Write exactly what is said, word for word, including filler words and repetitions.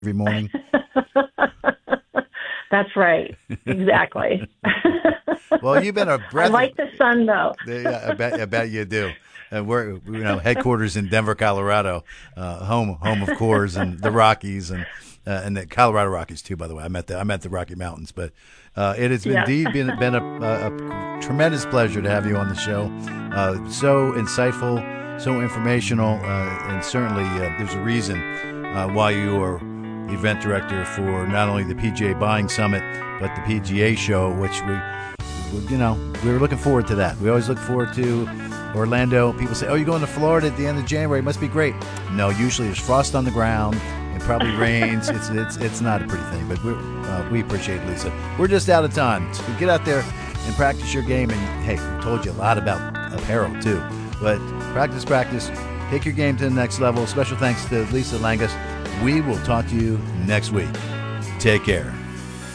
every morning. That's right. Exactly. Well, you've been a breath. I like the sun, though. Yeah, I bet, I bet you do. And we're, you know, headquarters in Denver, Colorado, uh, home home of Coors and the Rockies and uh, and the Colorado Rockies too. By the way, I met the I met the Rocky Mountains, but uh, it has Yeah. indeed been been a, a, a tremendous pleasure to have you on the show. Uh, so insightful, so informational, uh, and certainly uh, there's a reason uh, why you are event director for not only the P G A Buying Summit but the P G A Show, which we, you know, we were looking forward to that. We always look forward to Orlando. People say, "Oh, you're going to Florida at the end of January? It must be great." No, usually there's frost on the ground. It probably rains. It's it's it's not a pretty thing, but we uh, we appreciate it, Lisa. We're just out of time. So get out there and practice your game. And hey, we told you a lot about apparel too, but practice, practice. Take your game to the next level. Special thanks to Lisa Langus. We will talk to you next week. Take care.